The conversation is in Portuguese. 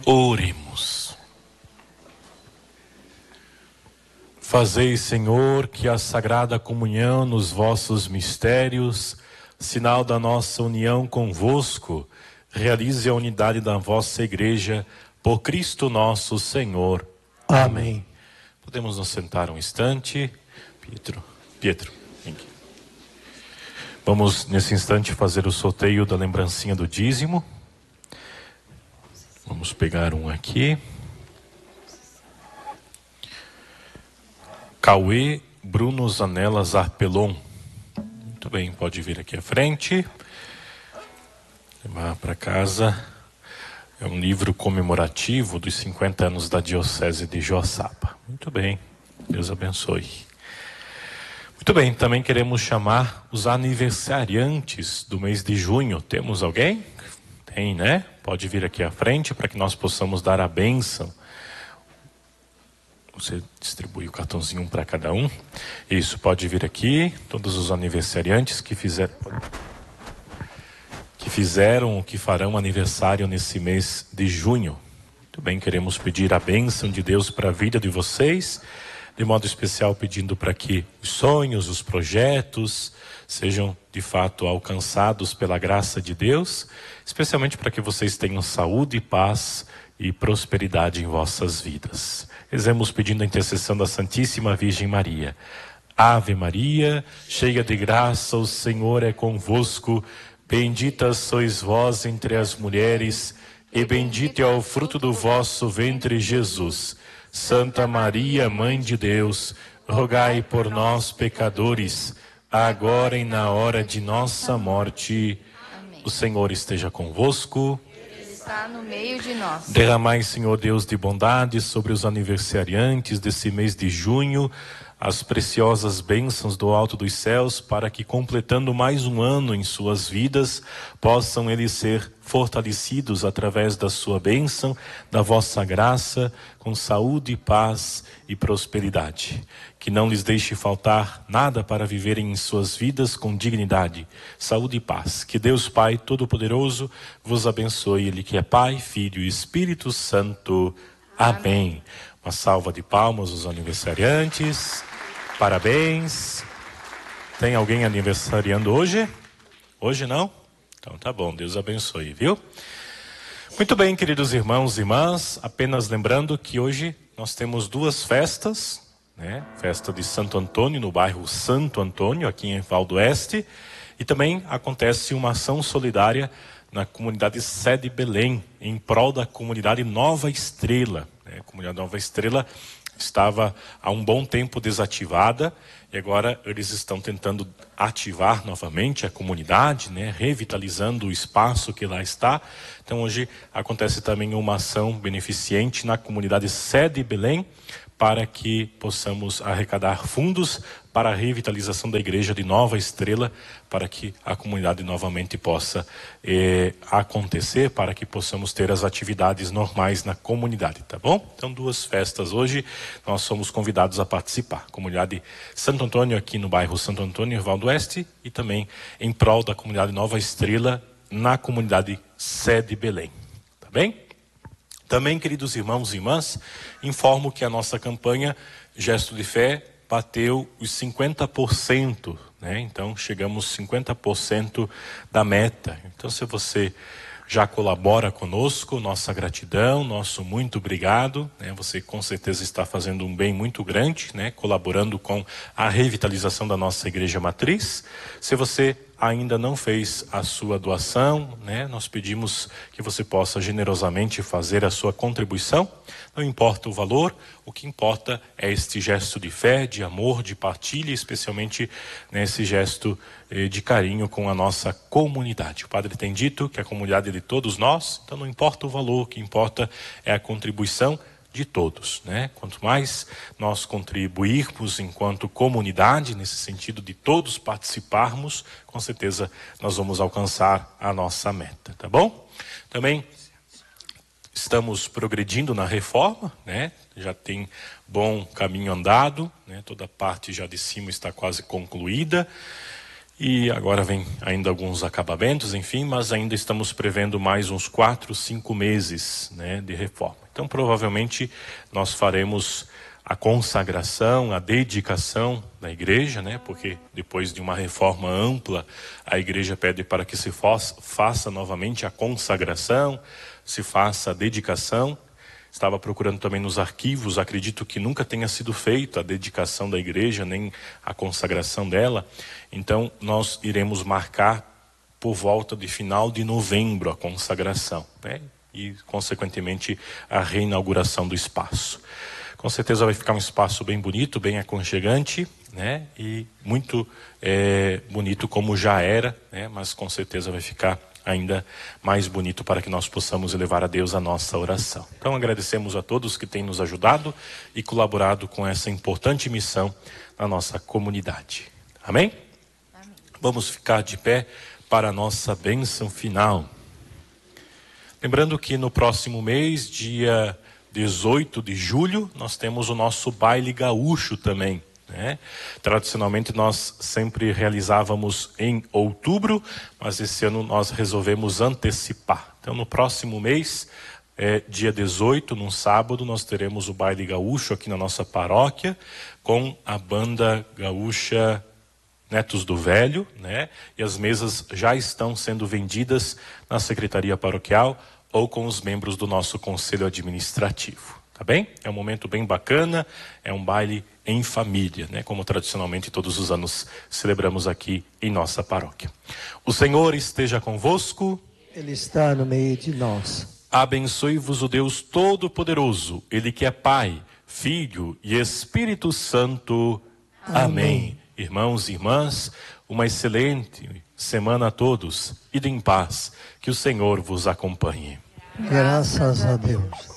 Oremos. Fazei, Senhor, que a Sagrada Comunhão nos vossos mistérios, sinal da nossa união convosco, realize a unidade da vossa Igreja, por Cristo nosso Senhor. Amém. Podemos nos sentar um instante. Pietro, vem aqui. Vamos, nesse instante, fazer o sorteio da lembrancinha do dízimo. Vamos pegar um aqui. Cauê Bruno Zanelas Arpelon. Muito bem, pode vir aqui à frente. Levar para casa. É um livro comemorativo dos 50 anos da Diocese de Joaçaba. Muito bem, Deus abençoe. Muito bem, também queremos chamar os aniversariantes do mês de junho. Temos alguém? Tem, né? Pode vir aqui à frente para que nós possamos dar a bênção. Você distribui o cartãozinho para cada um. Isso, pode vir aqui. Todos os aniversariantes que fizeram ou que farão aniversário nesse mês de junho. Muito bem, queremos pedir a bênção de Deus para a vida de vocês. De modo especial pedindo para que os sonhos, os projetos sejam de fato alcançados pela graça de Deus. Especialmente para que vocês tenham saúde, paz e prosperidade em vossas vidas. Rezemos pedindo a intercessão da Santíssima Virgem Maria. Ave Maria, cheia de graça, o Senhor é convosco. Bendita sois vós entre as mulheres, e bendito é o fruto do vosso ventre, Jesus. Santa Maria, Mãe de Deus, rogai por nós, pecadores, agora e na hora de nossa morte. Amém. O Senhor esteja convosco. Está no meio de nós. Derramai, Senhor Deus de bondade, sobre os aniversariantes desse mês de junho, as preciosas bênçãos do alto dos céus, para que, completando mais um ano em suas vidas, possam eles ser fortalecidos através da sua bênção, da vossa graça, com saúde, paz e prosperidade. Que não lhes deixe faltar nada para viverem em suas vidas com dignidade, saúde e paz. Que Deus Pai Todo-Poderoso vos abençoe, Ele que é Pai, Filho e Espírito Santo. Amém. Uma salva de palmas aos aniversariantes. Parabéns. Tem alguém aniversariando hoje? Hoje não? Então tá bom, Deus abençoe, viu? Muito bem, queridos irmãos e irmãs, apenas lembrando que hoje nós temos duas festas, né? Festa de Santo Antônio, no bairro Santo Antônio, aqui em Valdoeste, e também acontece uma ação solidária na comunidade Sede Belém, em prol da comunidade Nova Estrela. A comunidade Nova Estrela estava há um bom tempo desativada e agora eles estão tentando ativar novamente a comunidade, né, revitalizando o espaço que lá está. Então hoje acontece também uma ação beneficente na comunidade Sede Belém, para que possamos arrecadar fundos para a revitalização da igreja de Nova Estrela, para que a comunidade novamente possa acontecer, para que possamos ter as atividades normais na comunidade, tá bom? Então, duas festas hoje, nós somos convidados a participar. Comunidade Santo Antônio, aqui no bairro Santo Antônio, Valdoeste, e também em prol da comunidade Nova Estrela, na comunidade Sede Belém, tá bem? Também, queridos irmãos e irmãs, informo que a nossa campanha Gesto de Fé bateu os 50%, né? Então, chegamos 50% da meta. Então, se você já colabora conosco, nossa gratidão, nosso muito obrigado, né? Você com certeza está fazendo um bem muito grande, né? Colaborando com a revitalização da nossa igreja matriz. Se você ainda não fez a sua doação, né? Nós pedimos que você possa generosamente fazer a sua contribuição. Não importa o valor, o que importa é este gesto de fé, de amor, de partilha, especialmente nesse gesto de carinho com a nossa comunidade. O Padre tem dito que a comunidade é de todos nós, então não importa o valor, o que importa é a contribuição de todos, né? Quanto mais nós contribuirmos enquanto comunidade, nesse sentido de todos participarmos, com certeza nós vamos alcançar a nossa meta, tá bom? Também estamos progredindo na reforma, né? Já tem bom caminho andado, né? Toda a parte já de cima está quase concluída. E agora vem ainda alguns acabamentos, enfim, mas ainda estamos prevendo mais uns 4, 5 meses, né, de reforma. Então, provavelmente, nós faremos a consagração, a dedicação da igreja, né, porque depois de uma reforma ampla, a igreja pede para que se faça novamente a consagração, se faça a dedicação. Estava procurando também nos arquivos, acredito que nunca tenha sido feita a dedicação da igreja, nem a consagração dela. Então, nós iremos marcar por volta de final de novembro a consagração, né? E, consequentemente, a reinauguração do espaço. Com certeza vai ficar um espaço bem bonito, bem aconchegante, né? E muito bonito como já era, né? Mas com certeza vai ficar ainda mais bonito para que nós possamos elevar a Deus a nossa oração. Então agradecemos a todos que têm nos ajudado e colaborado com essa importante missão na nossa comunidade. Amém? Amém. Vamos ficar de pé para a nossa bênção final. Lembrando que no próximo mês, dia 18 de julho, nós temos o nosso baile gaúcho também, né? Tradicionalmente nós sempre realizávamos em outubro, mas esse ano nós resolvemos antecipar. Então no próximo mês, dia 18, num sábado, nós teremos o baile gaúcho aqui na nossa paróquia, com a banda gaúcha Netos do Velho, né? E as mesas já estão sendo vendidas na secretaria paroquial ou com os membros do nosso conselho administrativo, tá bem? É um momento bem bacana, é um baile em família, né? Como tradicionalmente todos os anos celebramos aqui em nossa paróquia. O Senhor esteja convosco. Ele está no meio de nós. Abençoe-vos o Deus Todo-Poderoso, Ele que é Pai, Filho e Espírito Santo. Amém. Irmãos e irmãs, uma excelente semana a todos. Ide em paz, que o Senhor vos acompanhe. Graças a Deus.